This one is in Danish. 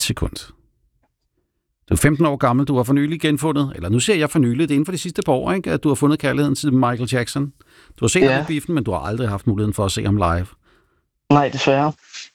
sekund. Du er 15 år gammel, du har for nylig genfundet, eller nu ser jeg for nylig, det er inden for de sidste par år, ikke, at du har fundet kærligheden til Michael Jackson. Du har set ham i biffen, men du har aldrig haft muligheden for at se ham live. Nej, desværre.